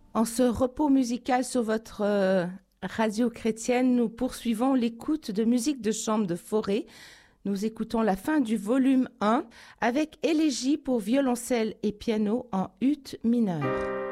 En ce repos musical sur votre radio chrétienne, nous poursuivons l'écoute de musique de chambre de Fauré. Nous écoutons la fin du volume 1 avec Élégie pour violoncelle et piano en ut mineur.